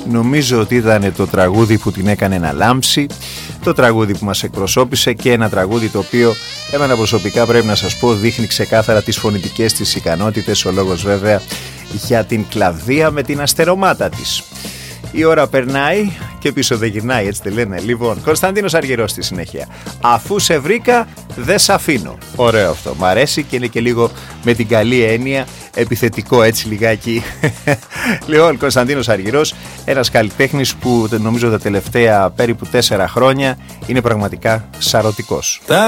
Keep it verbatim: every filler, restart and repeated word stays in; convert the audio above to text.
νομίζω ότι ήταν το τραγούδι που την έκανε να λάμψει, το τραγούδι που μας εκπροσώπησε και ένα τραγούδι το οποίο εμένα προσωπικά πρέπει να σας πω δείχνει ξεκάθαρα τις φωνητικές της ικανότητες, ο λόγος βέβαια για την Κλαβδία με την αστερομάτα της. Η ώρα περνάει και πίσω δεν γυρνάει, έτσι δεν λένε? Λοιπόν, Κωνσταντίνος Αργυρός στη συνέχεια. Αφού σε βρήκα δεν σ' αφήνω. Ωραίο αυτό, μ' αρέσει και είναι και λίγο με την καλή έννοια, επιθετικό έτσι λιγάκι. Λοιπόν, Κωνσταντίνος Αργυρός, ένας καλλιτέχνης που νομίζω τα τελευταία περίπου τέσσερα χρόνια είναι πραγματικά σαρωτικός.